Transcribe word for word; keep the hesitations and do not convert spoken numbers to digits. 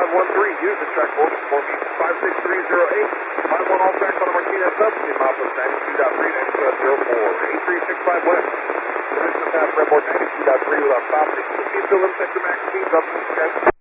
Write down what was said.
seven one three. Use the track board for me. five six three zero eight. five one all tracks on the Martinez sub. Speed miles ninety-two point three, ninety-two point zero four. eight three six five west. Dimension pass, Redboard ninety-two point three without stopping. The speed fill in sector max speeds up.